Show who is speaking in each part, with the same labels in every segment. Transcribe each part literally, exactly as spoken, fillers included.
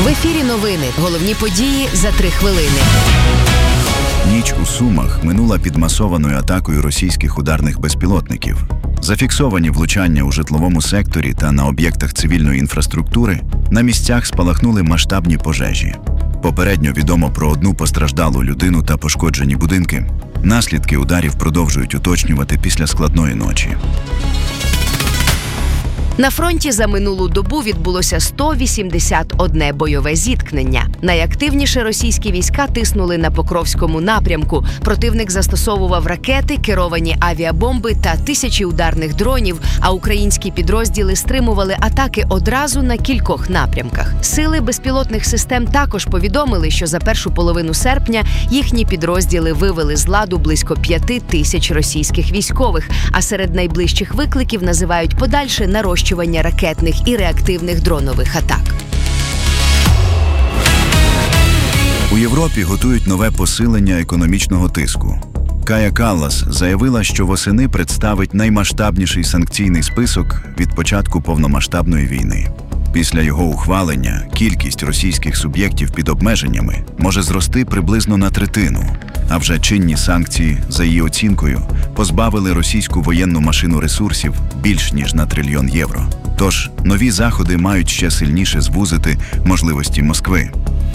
Speaker 1: В ефірі новини. Головні події за три хвилини.
Speaker 2: Ніч у Сумах минула під масованою атакою російських ударних безпілотників. Зафіксовані влучання у житловому секторі та на об'єктах цивільної інфраструктури, на місцях спалахнули масштабні пожежі. Попередньо відомо про одну постраждалу людину та пошкоджені будинки. Наслідки ударів продовжують уточнювати після складної ночі.
Speaker 1: На фронті за минулу добу відбулося сто вісімдесят одне бойове зіткнення. Найактивніше російські війська тиснули на Покровському напрямку. Противник застосовував ракети, керовані авіабомби та тисячі ударних дронів, а українські підрозділи стримували атаки одразу на кількох напрямках. Сили безпілотних систем також повідомили, що за першу половину серпня їхні підрозділи вивели з ладу близько п'яти тисяч російських військових, а серед найближчих викликів називають подальше нарощування ракетних і реактивних дронових атак.
Speaker 2: У Європі готують нове посилення економічного тиску. Кая Каллас заявила, що восени представить наймасштабніший санкційний список від початку повномасштабної війни. Після його ухвалення кількість російських суб'єктів під обмеженнями може зрости приблизно на третину. А вже чинні санкції, за її оцінкою, позбавили російську воєнну машину ресурсів більш ніж на трильйон євро. Тож нові заходи мають ще сильніше звузити можливості Москви.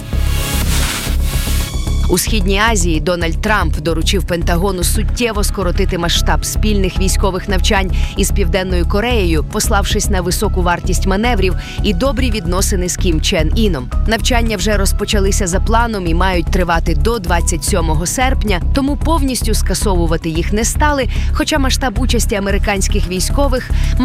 Speaker 1: У Східній Азії Дональд Трамп доручив Пентагону суттєво скоротити масштаб спільних військових навчань із Південною Кореєю, пославшись на високу вартість маневрів і добрі відносини з Кім Чен Іном. Навчання вже розпочалися за планом і мають тривати до двадцять сьомого серпня, тому повністю скасовувати їх не стали, хоча масштаб участі американських військових